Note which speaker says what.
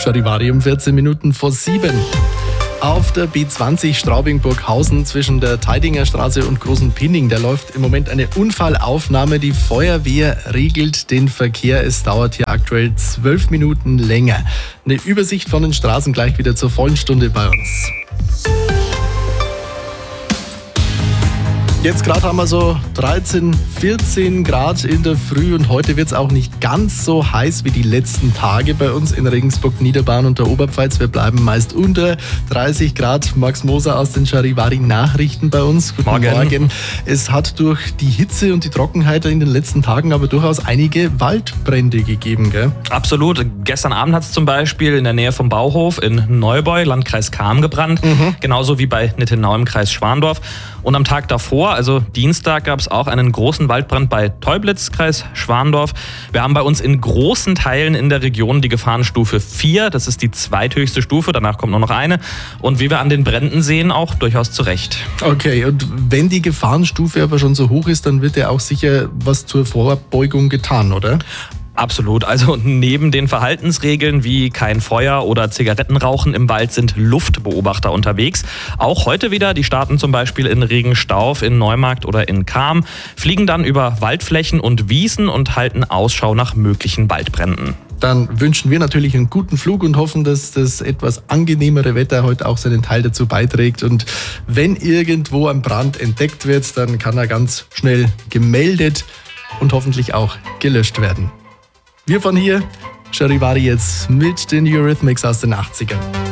Speaker 1: Charivari um 14 Minuten vor 7. Auf der B20 Straubing-Burghausen zwischen der Theidinger Straße und Großen Pinning, da läuft im Moment eine Unfallaufnahme. Die Feuerwehr regelt den Verkehr. Es dauert hier aktuell 12 Minuten länger. Eine Übersicht von den Straßen gleich wieder zur vollen Stunde bei uns. Jetzt gerade haben wir so 13, 14 Grad in der Früh und heute wird es auch nicht ganz so heiß wie die letzten Tage bei uns in Regensburg, Niederbayern und der Oberpfalz. Wir bleiben meist unter 30 Grad. Max Moser aus den Charivari-Nachrichten bei uns. Guten Morgen. Es hat durch die Hitze und die Trockenheit in den letzten Tagen aber durchaus einige Waldbrände gegeben, gell?
Speaker 2: Absolut. Gestern Abend hat es zum Beispiel in der Nähe vom Bauhof in Neubeu, Landkreis Cham, gebrannt. Genauso wie bei Nittenau im Kreis Schwandorf. Und am Tag davor, also Dienstag, gab es auch einen großen Waldbrand bei Teublitz, Kreis Schwandorf. Wir haben bei uns in großen Teilen in der Region die Gefahrenstufe 4. Das ist die zweithöchste Stufe, danach kommt nur noch eine. Und wie wir an den Bränden sehen, auch durchaus zu Recht.
Speaker 1: Okay, und wenn die Gefahrenstufe aber schon so hoch ist, dann wird ja auch sicher was zur Vorbeugung getan, oder?
Speaker 2: Absolut. Also neben den Verhaltensregeln wie kein Feuer oder Zigarettenrauchen im Wald sind Luftbeobachter unterwegs. Auch heute wieder. Die starten zum Beispiel in Regenstauf, in Neumarkt oder in Cham, fliegen dann über Waldflächen und Wiesen und halten Ausschau nach möglichen Waldbränden.
Speaker 1: Dann wünschen wir natürlich einen guten Flug und hoffen, dass das etwas angenehmere Wetter heute auch seinen Teil dazu beiträgt. Und wenn irgendwo ein Brand entdeckt wird, dann kann er ganz schnell gemeldet und hoffentlich auch gelöscht werden. Wir von hier, Charivari jetzt mit den Eurythmics aus den 80ern.